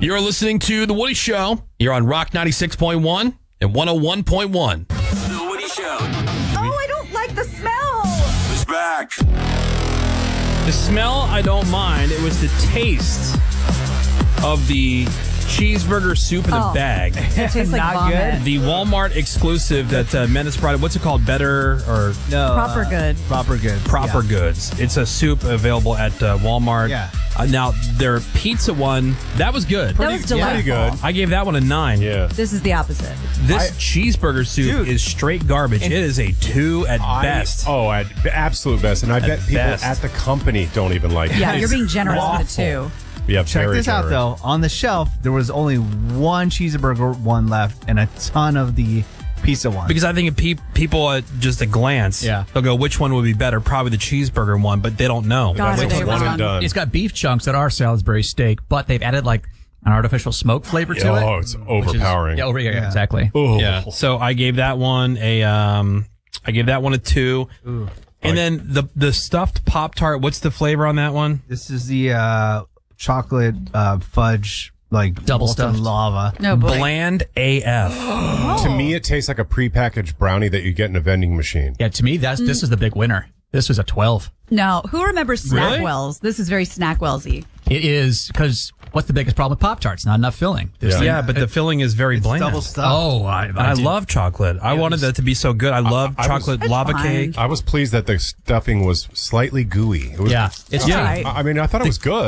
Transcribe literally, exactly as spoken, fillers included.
You're listening to The Woody Show. You're on Rock ninety-six point one and one oh one point one. The Woody Show Oh, I don't like the smell. is back. The smell, I don't mind. It was the taste of the cheeseburger soup in the Oh. bag. It tastes like Not vomit. good? The Walmart exclusive that uh, Menace brought. What's it called? Better or No. Proper uh, good. Proper good. Proper Yeah. Goods. It's a soup available at uh, Walmart. Yeah. Uh, now, their pizza one, that was good. That was delightful. Pretty good. I gave that one a nine. Yeah. This is the opposite. This I- cheeseburger soup Dude. is straight garbage. It is a two at I- best. Oh, at absolute best. And I bet people best. at the company don't even like it. Yeah, you're It's being generous with it awful. too. Yeah, Check very this out, generous. though. On the shelf, there was only one cheeseburger one left and a ton of the pizza one. Because I think if pe- people at just a glance, Yeah. they'll go, which one would be better? Probably the cheeseburger one, but they don't know. God, That's are they a one wrong? and done. It's got beef chunks that are Salisbury steak, but they've added like an artificial smoke flavor to it. Oh, it's which is- overpowering. yeah, over here, Yeah. exactly. Oh. Yeah. So I gave that one a, um, I gave that one a two. And then the the stuffed Pop Tart. What's the flavor on that one? This is the uh, chocolate uh, fudge, like Double molten stuffed. lava. No boy. Bland A F. To me, it tastes like a prepackaged brownie that you get in a vending machine. Yeah, to me, that's this is the big winner. This was a twelve. No, who remembers Really? Snackwells? This is very Snackwellsy. It is because what's the biggest problem with Pop Tarts? Not enough filling. This Yeah. thing- Yeah, but the filling is very It's bland. double stuffed. Oh, I, And I do- love chocolate. I It wanted was- that to be so good. I love I was- chocolate It's lava fine. cake. I was pleased that the stuffing was slightly gooey. It was, Yeah, it's Yeah. yeah. Right. I I mean, I thought it was good.